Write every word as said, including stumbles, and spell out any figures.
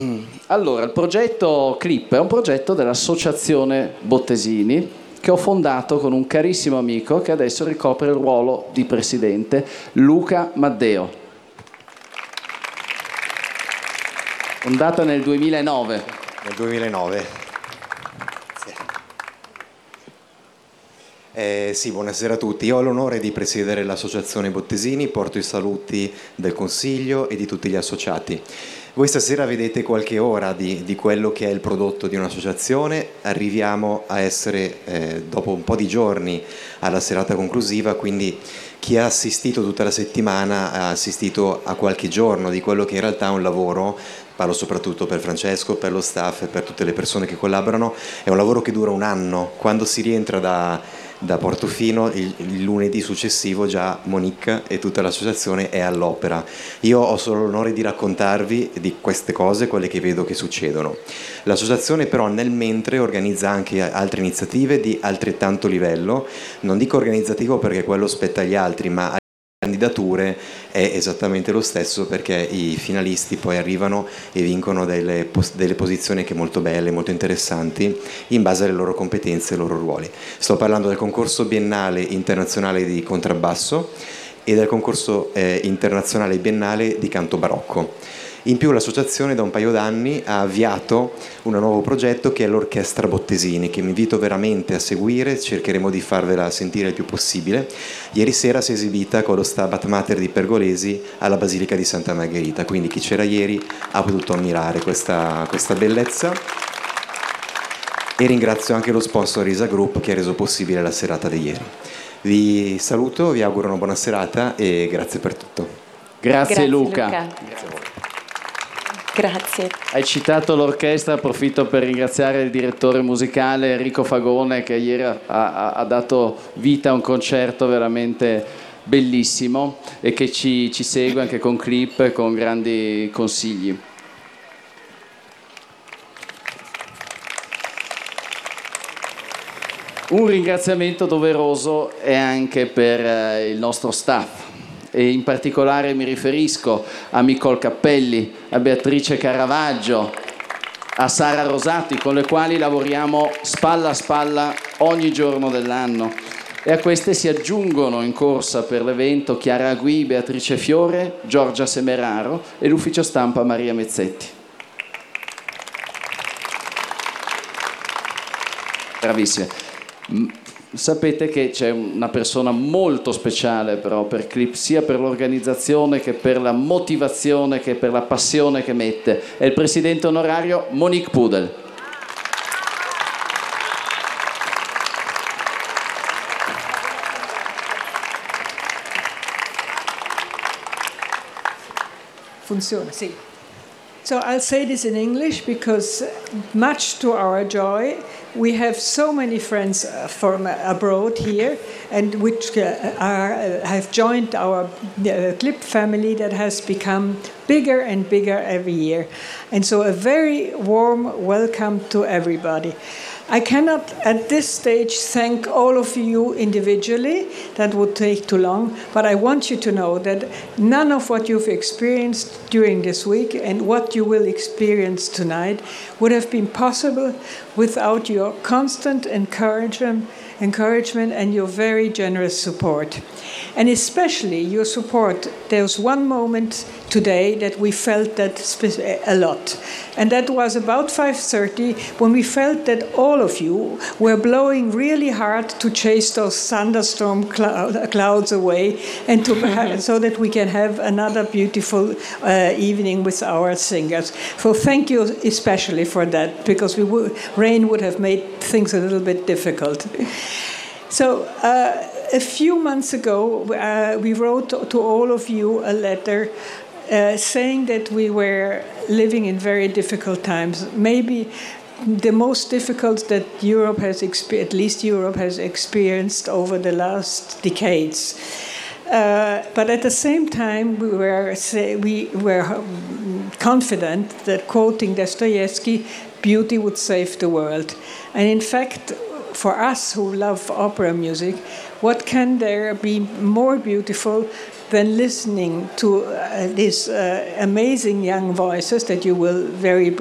Allora, il progetto Clip è un progetto dell'Associazione Bottesini che ho fondato con un carissimo amico che adesso ricopre il ruolo di presidente, Luca Maddeo. Fondata nel duemilanove. Nel duemilanove. Sì. Eh, sì, buonasera a tutti. Io ho l'onore di presiedere l'Associazione Bottesini, porto i saluti del Consiglio e di tutti gli associati. Voi stasera vedete qualche ora di, di quello che è il prodotto di un'associazione, arriviamo a essere, eh, dopo un po' di giorni, alla serata conclusiva, quindi chi ha assistito tutta la settimana ha assistito a qualche giorno di quello che in realtà è un lavoro, parlo soprattutto per Francesco, per lo staff e per tutte le persone che collaborano, è un lavoro che dura un anno. Quando si rientra da, da Portofino, il, il lunedì successivo già Monique e tutta l'associazione è all'opera. Io ho solo l'onore di raccontarvi di queste cose, quelle che vedo che succedono. L'associazione però nel mentre organizza anche altre iniziative di altrettanto livello, non dico organizzativo perché quello spetta agli altri, ma candidature è esattamente lo stesso, perché i finalisti poi arrivano e vincono delle, pos- delle posizioni che molto belle, molto interessanti in base alle loro competenze e ai loro ruoli. Sto parlando del concorso biennale internazionale di contrabbasso e del concorso eh, internazionale biennale di canto barocco. In più l'associazione da un paio d'anni ha avviato un nuovo progetto che è l'Orchestra Bottesini, che vi invito veramente a seguire, cercheremo di farvela sentire il più possibile. Ieri sera si è esibita con lo Stabat Mater di Pergolesi alla Basilica di Santa Margherita, quindi chi c'era ieri ha potuto ammirare questa, questa bellezza. E ringrazio anche lo sponsor Risa Group che ha reso possibile la serata di ieri. Vi saluto, vi auguro una buona serata e grazie per tutto. Grazie, Grazie Luca. Luca. Grazie a voi. Grazie. Hai citato l'orchestra, approfitto per ringraziare il direttore musicale Enrico Fagone che ieri ha, ha, ha dato vita a un concerto veramente bellissimo e che ci, ci segue anche con clip e con grandi consigli. Un ringraziamento doveroso è anche per eh, il nostro staff. E in particolare mi riferisco a Micol Cappelli, a Beatrice Caravaggio, a Sara Rosati, con le quali lavoriamo spalla a spalla ogni giorno dell'anno. E a queste si aggiungono in corsa per l'evento Chiara Agui, Beatrice Fiore, Giorgia Semeraro e l'ufficio stampa Maria Mezzetti. Bravissime. Sapete che c'è una persona molto speciale però per Clip, sia per l'organizzazione che per la motivazione che per la passione che mette. È il presidente onorario Monique Pudel. Funziona, sì. So I'll say this in English because much to our joy, we have so many friends from abroad here and which are, have joined our uh, Clip family that has become bigger and bigger every year. And so a very warm welcome to everybody. I cannot at this stage thank all of you individually, that would take too long, but I want you to know that none of what you've experienced during this week and what you will experience tonight would have been possible without your constant encouragement, encouragement and your very generous support. And especially your support. There was one moment today that we felt that a lot. And that was about five thirty when we felt that all of you were blowing really hard to chase those thunderstorm cloud, clouds away and to, so that we can have another beautiful uh, evening with our singers. So thank you especially for that, because we would, rain would have made things a little bit difficult. So uh, a few months ago, uh, we wrote to all of you a letter uh, saying that we were living in very difficult times, maybe the most difficult that Europe has experienced, at least Europe has experienced over the last decades. Uh, but at the same time, we were, say, we were confident that, quoting Dostoevsky, beauty would save the world. And in fact, for us who love opera music, what can there be more beautiful than listening to uh, these uh, amazing young voices that you will very